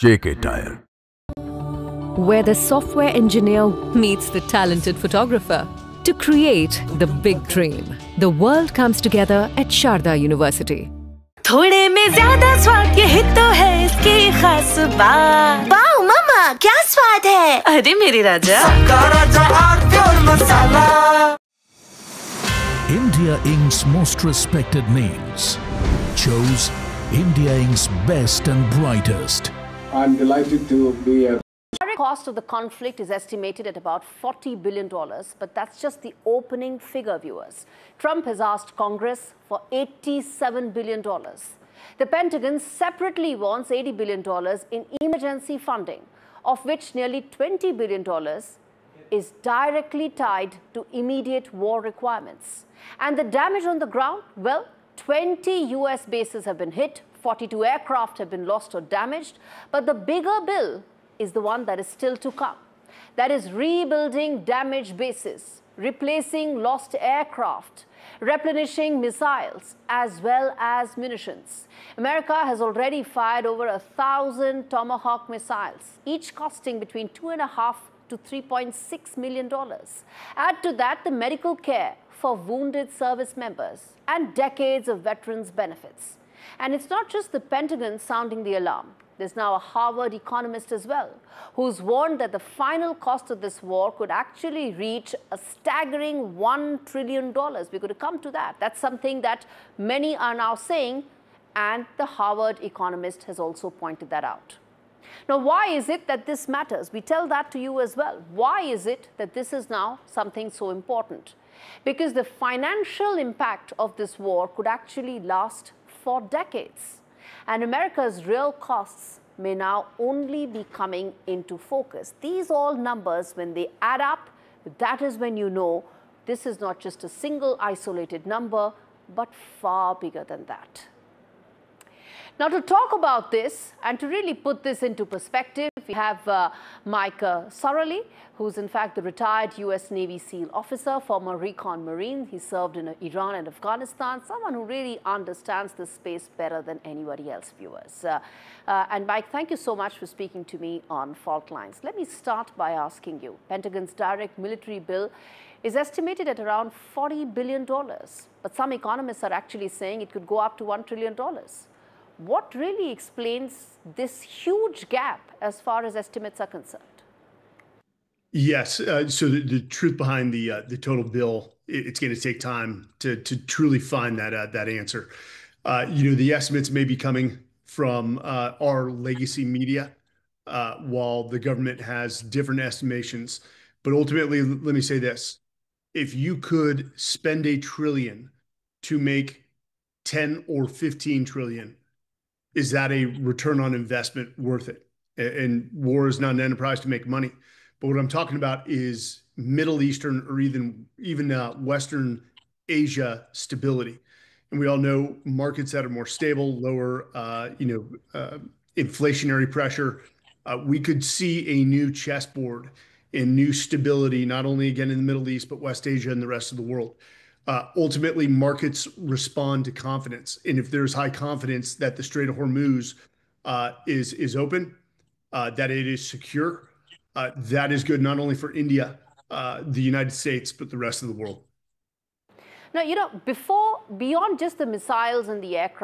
JK Tyre. Where the software engineer meets the talented photographer to create the big dream. The world comes together at Sharda University. थोड़े में ज्यादा स्वाद यही तो है इसकी खास बात। वाओ मम्मा, क्या स्वाद है? अरे मेरे राजा, सबका राजा आर्थिक मसाला। India Inc.'s most respected names chose India Inc.'s best and brightest. I'm delighted to be a The cost of the conflict is estimated at about $40 billion, but that's just the opening figure, viewers. Trump has asked Congress for $87 billion. The Pentagon separately wants $80 billion in emergency funding, of which nearly $20 billion is directly tied to immediate war requirements. And the damage on the ground? Well, 20 US bases have been hit, 42 aircraft have been lost or damaged, but the bigger bill is the one that is still to come. That is rebuilding damaged bases, replacing lost aircraft, replenishing missiles, as well as munitions. America has already fired over 1,000 Tomahawk missiles, each costing between $2.5 to $3.6 million. Add to that the medical care for wounded service members and decades of veterans' benefits. And it's not just the Pentagon sounding the alarm. There's now a Harvard economist as well, who's warned that the final cost of this war could actually reach a staggering $1 trillion. We're going to come to that. That's something that many are now saying, and the Harvard economist has also pointed that out. Now, why is it that this matters? We tell that to you as well. Why is it that this is now something so important? Because the financial impact of this war could actually last for decades. And America's real costs may now only be coming into focus. These all numbers, when they add up, that is when you know this is not just a single isolated number, but far bigger than that. Now, to talk about this and to really put this into perspective, we have Mike Sarali, who's in fact the retired US Navy SEAL officer, former recon Marine. He served in Iran and Afghanistan, someone who really understands this space better than anybody else, viewers. And Mike, thank you so much for speaking to me on Fault Lines. Let me start by asking you, Pentagon's direct military bill is estimated at around $40 billion, but some economists are actually saying it could go up to $1 trillion. What really explains this huge gap as far as estimates are concerned? Yes. So the truth behind the total bill, it's going to take time to truly find that answer. The estimates may be coming from our legacy media, while the government has different estimations. But ultimately, let me say this: if you could spend $1 trillion to make 10 or 15 trillion, is that a return on investment worth it? And war is not an enterprise to make money. But what I'm talking about is Middle Eastern or even Western Asia stability. And we all know markets that are more stable, lower, inflationary pressure. We could see a new chessboard and new stability, not only again in the Middle East, but West Asia and the rest of the world. Ultimately, markets respond to confidence. And if there's high confidence that the Strait of Hormuz is open, that it is secure, that is good not only for India, the United States, but the rest of the world. Now, beyond just the missiles and the aircraft,